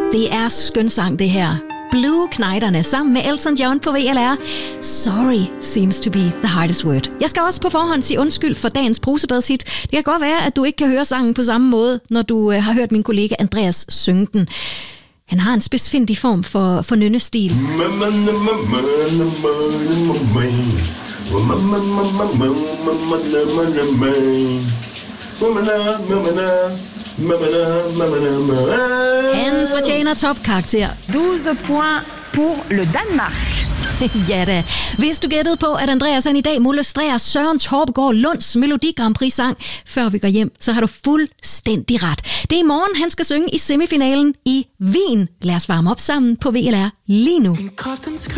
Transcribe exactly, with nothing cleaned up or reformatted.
Det er skønsang, det her. Blue Kneiderne sammen med Elton John på V L R. Sorry seems to be the hardest word. Jeg skal også på forhånd sige undskyld for dagens brusebadshit. Det kan godt være, at du ikke kan høre sangen på samme måde, når du øh, har hørt min kollega Andreas synge den. Han har en spidsfindig form for, for nynnestil. Han fortjener topkarakter. tyve point pour le Danmark. Ja da. Hvis du gættede på, at Andreas han i dag må illustrere Søren Torpegaard Lunds Melodi Grand Prix sang, før vi går hjem, så har du fuldstændig ret. Det er i morgen, han skal synge i semifinalen i Wien. Lad os varme op sammen på V L R lige nu.